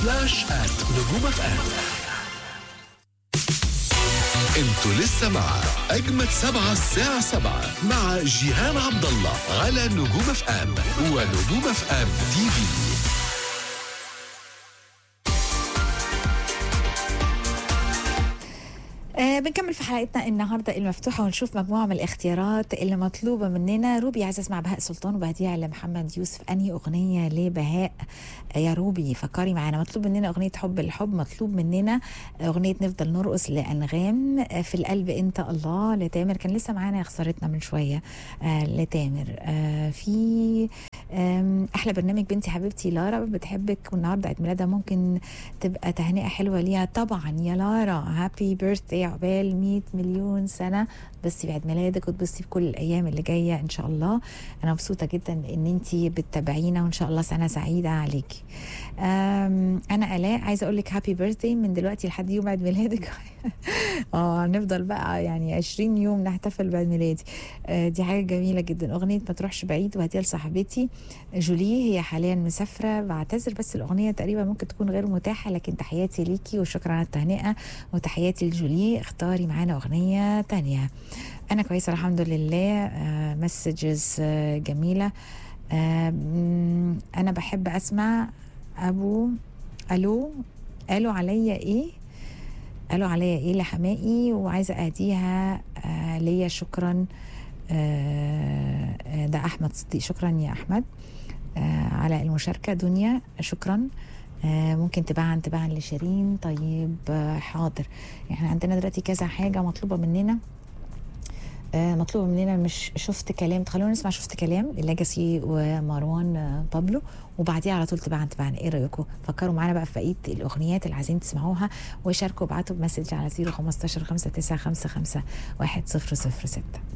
@نجوم اف ام. انتوا لسه مع اجمد 7 الساعة 7 مع جيهان عبد الله على نجوم اف ام ونجوم اف ام تي في. بنكمل في حلقتنا النهارده المفتوحه ونشوف مجموعه من الاختيارات اللي مطلوبه مننا. روبي عايزه اسمع بهاء سلطان وبهديها لمحمد يوسف. انهي اغنيه لبهاء يا روبي؟ فكري معانا. مطلوب مننا اغنيه حب الحب، مطلوب مننا اغنيه نفضل نرقص لانغام، في القلب انت الله لتامر، كان لسه معانا يا خسارتنا من شويه لتامر. في احلى برنامج بنتي حبيبتي لارا بتحبك والنهارده عيد ميلادها، ممكن تبقى تهنئه حلوه ليها؟ طبعا يا لارا، هابي بيرثدي، عقبال 100 مليون سنه، بسي بعيد ميلادك وتبسي بكل الايام اللي جايه ان شاء الله. انا مبسوطه جدا ان انتي بتتابعينا وان شاء الله سنه سعيده عليكي. انا الاء عايزه اقول لك هابي بيرثدي من دلوقتي لحد يوم عيد ميلادك. نفضل بقى يعني 20 يوم نحتفل بعيد ميلادي. دي حاجه جميله جدا. اغنيه ما تروحش بعيد وهديها لصاحبتي جولي، هي حاليا مسافره، بعتذر بس الاغنيه تقريبا ممكن تكون غير متاحه، لكن تحياتي ليكي وشكرا على التهنئه وتحياتي لجولي. اختاري معانا اغنيه تانية. انا كويسه الحمد لله. مسجز جميله. انا بحب اسمع قالوا عليا ايه، قالوا عليا ايه لحمائي، وعايزه اهديها ليا. شكرا. ده احمد صديق، شكرا يا احمد على المشاركه. دنيا شكرا. ممكن تباعا لشيرين. طيب حاضر. احنا عندنا دلوقتي كذا حاجه مطلوبه مننا. مش شفت كلام، تخلونا نسمع شفت كلام للاجاسي ومروان بابلو، وبعديها على طول تباعا. ايه رايكم؟ فكروا معانا بقى في بقيه الاغنيات اللي عايزين تسمعوها وشاركوا، ابعتوا بمسج على 015 5955 1006.